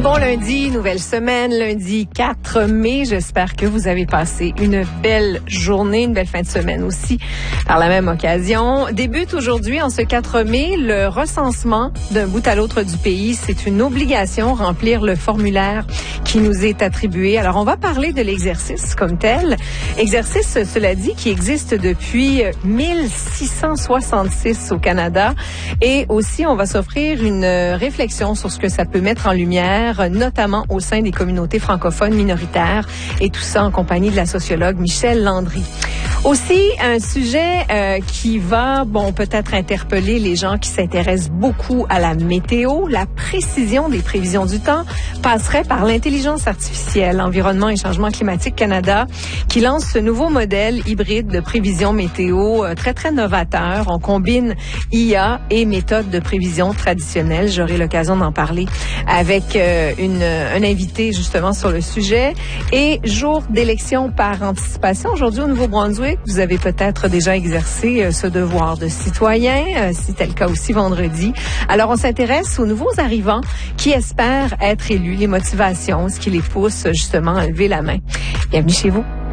Bon lundi, nouvelle semaine, lundi 4 mai. J'espère que vous avez passé une belle journée, une belle fin de semaine aussi par la même occasion. Débute aujourd'hui, en ce 4 mai, le recensement d'un bout à l'autre du pays. C'est une obligation, remplir le formulaire qui nous est attribué. Alors, on va parler de l'exercice comme tel. Exercice, cela dit, qui existe depuis 1666 au Canada. Et aussi, on va s'offrir une réflexion sur ce que ça peut mettre en lumière, notamment au sein des communautés francophones minoritaires, et tout ça en compagnie de la sociologue Michèle Landry. Aussi, un sujet qui va, peut-être interpeller les gens qui s'intéressent beaucoup à la météo. La précision des prévisions du temps passerait par l'intelligence artificielle. Environnement et changement climatique Canada, qui lance ce nouveau modèle hybride de prévision météo très, très novateur. On combine IA et méthodes de prévision traditionnelles. J'aurai l'occasion d'en parler avec un invité justement sur le sujet. Et jour d'élection par anticipation, aujourd'hui au Nouveau-Brunswick, vous avez peut-être déjà exercé ce devoir de citoyen, c'était le cas aussi vendredi. Alors, on s'intéresse aux nouveaux arrivants qui espèrent être élus, les motivations, ce qui les pousse justement à lever la main. Bienvenue chez vous.